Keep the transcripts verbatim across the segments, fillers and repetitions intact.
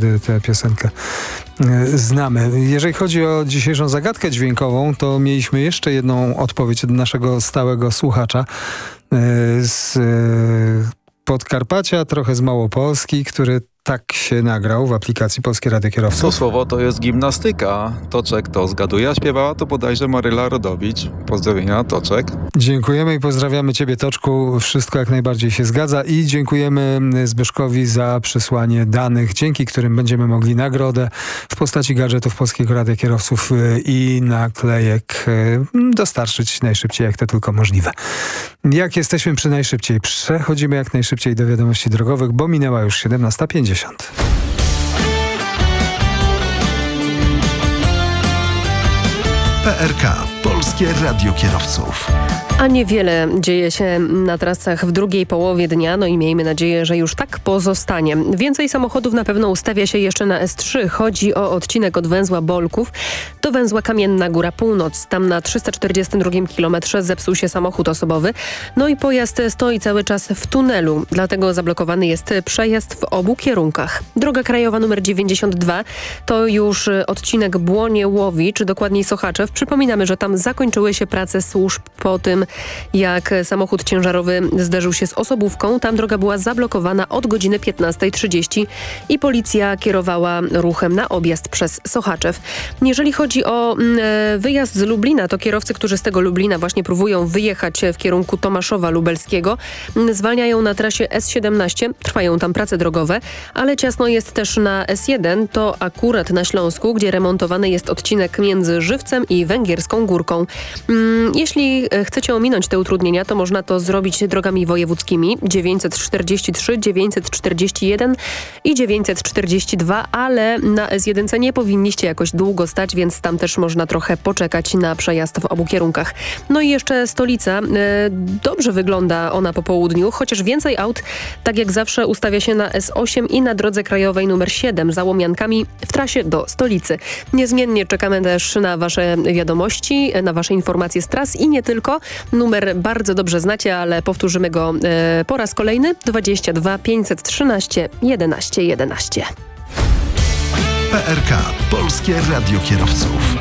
każdy tę piosenkę znamy. Jeżeli chodzi o dzisiejszą zagadkę dźwiękową, to mieliśmy jeszcze jedną odpowiedź od naszego stałego słuchacza z Podkarpacia, trochę z Małopolski, który tak się nagrał w aplikacji Polskie Radio Kierowców. To słowo to jest gimnastyka. Toczek to zgaduje, a śpiewała to bodajże Maryla Rodowicz. Pozdrowienia, Toczek. Dziękujemy i pozdrawiamy Ciebie, Toczku. Wszystko jak najbardziej się zgadza i dziękujemy Zbyszkowi za przysłanie danych, dzięki którym będziemy mogli nagrodę w postaci gadżetów Polskiego Radia Kierowców i naklejek dostarczyć najszybciej, jak to tylko możliwe. Jak jesteśmy przy najszybciej? Przechodzimy jak najszybciej do wiadomości drogowych, bo minęła już siedemnasta pięćdziesiąt. P R K. Polskie Radio Kierowców. A niewiele dzieje się na trasach w drugiej połowie dnia, no i miejmy nadzieję, że już tak pozostanie. Więcej samochodów na pewno ustawia się jeszcze na S trzy. Chodzi o odcinek od węzła Bolków do węzła Kamienna Góra Północ. Tam na trzysta czterdziestym drugim kilometrze zepsuł się samochód osobowy, no i pojazd stoi cały czas w tunelu. Dlatego zablokowany jest przejazd w obu kierunkach. Droga krajowa numer dziewięćdziesiąt dwa to już odcinek Błonie-Łowicz, dokładniej Sochaczew. Przypominamy, że tam zakończyły się prace służb po tym, jak samochód ciężarowy zderzył się z osobówką. Tam droga była zablokowana od godziny piętnastej trzydzieści i policja kierowała ruchem na objazd przez Sochaczew. Jeżeli chodzi o e, wyjazd z Lublina, to kierowcy, którzy z tego Lublina właśnie próbują wyjechać w kierunku Tomaszowa Lubelskiego, m, zwalniają na trasie S siedemnaście. Trwają tam prace drogowe, ale ciasno jest też na S jeden. To akurat na Śląsku, gdzie remontowany jest odcinek między Żywcem i Węgierską Górką. Mm, jeśli chcecie ominąć te utrudnienia, to można to zrobić drogami wojewódzkimi dziewięćset czterdzieści trzy, dziewięćset czterdzieści jeden i dziewięćset czterdzieści dwa, ale na S jeden nie powinniście jakoś długo stać, więc tam też można trochę poczekać na przejazd w obu kierunkach. No i jeszcze stolica. Dobrze wygląda ona po południu, chociaż więcej aut, tak jak zawsze, ustawia się na S osiem i na drodze krajowej numer siedem za Łomiankami w trasie do stolicy. Niezmiennie czekamy też na Wasze wiadomości, na Wasze informacje z tras i nie tylko. Numer bardzo dobrze znacie, ale powtórzymy go e, po raz kolejny. dwadzieścia dwa pięćset trzynaście jedenaście jedenaście. P R K. Polskie Radio Kierowców.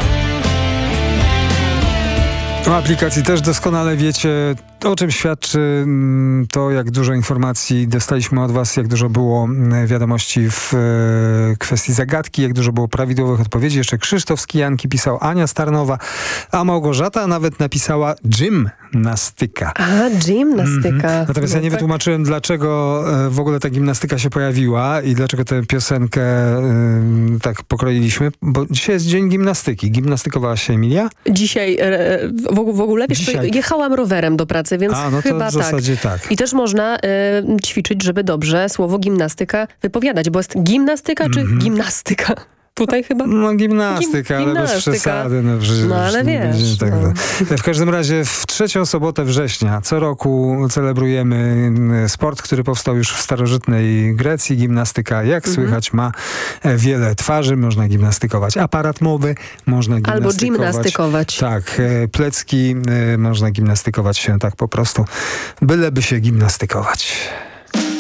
O aplikacji też doskonale wiecie, o czym świadczy to, jak dużo informacji dostaliśmy od Was, jak dużo było wiadomości w kwestii zagadki, jak dużo było prawidłowych odpowiedzi. Jeszcze Krzysztof z Kijanki pisał, Ania Starnowa, a Małgorzata nawet napisała gimnastyka. A, gimnastyka. Mhm. Natomiast no ja nie tak. wytłumaczyłem, dlaczego w ogóle ta gimnastyka się pojawiła i dlaczego tę piosenkę y, tak pokroiliśmy, bo dzisiaj jest Dzień Gimnastyki. Gimnastykowała się Emilia? Dzisiaj e, w, w ogóle, wiesz Dzisiaj. co, jechałam rowerem do pracy, więc A, no to chyba w zasadzie tak. tak. I też można e, ćwiczyć, żeby dobrze słowo gimnastyka wypowiadać, bo jest gimnastyka czy Mhm. gimnastyka? Tutaj chyba? No gimnastyka, Gim- ale bez gimnastyka. przesady. No, przecież No, ale nie wiesz, będzie tak, no. no. W każdym razie w trzecią sobotę września co roku celebrujemy sport, który powstał już w starożytnej Grecji. Gimnastyka, jak Mhm. słychać, ma wiele twarzy. Można gimnastykować aparat mowy, można gimnastykować... Albo gimnastykować. Tak, e, plecki, e, można gimnastykować się tak po prostu, byleby się gimnastykować.